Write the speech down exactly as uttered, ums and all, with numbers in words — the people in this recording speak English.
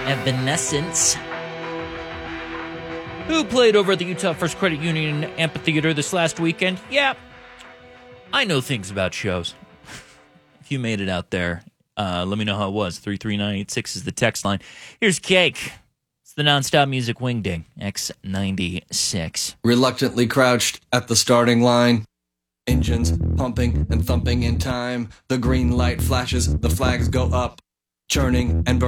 Evanescence, who played over at the Utah First Credit Union Amphitheater this last weekend. Yeah, I know things about shows. If you made it out there, uh, let me know how it was. three three nine eight six is the text line. Here's Cake. It's the Nonstop Music Wingding, X ninety-six. Reluctantly crouched at the starting line. Engines pumping and thumping in time. The green light flashes, the flags go up. Churning and burning.